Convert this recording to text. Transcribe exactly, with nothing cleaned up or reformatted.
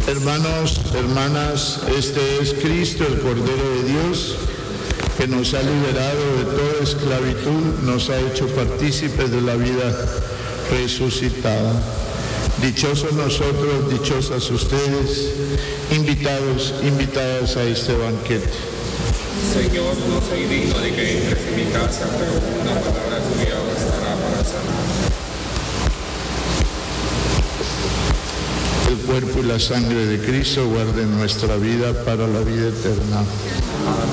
Hermanos, hermanas, este es Cristo, el Cordero de Dios, que nos ha liberado de toda esclavitud, nos ha hecho partícipes de la vida resucitada. Dichosos nosotros, dichosas ustedes, invitados, invitadas a este banquete. Señor, no soy digno de que entres en mi casa, pero una palabra tuya bastará para sanar. El cuerpo y la sangre de Cristo guarden nuestra vida para la vida eterna.